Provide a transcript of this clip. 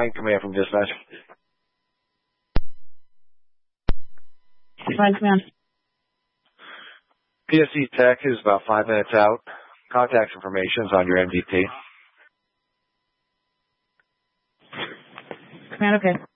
Command from dispatch. Advise, ma'am. PSC Tech is about 5 minutes out. Contact information is on your MDT. Command, okay.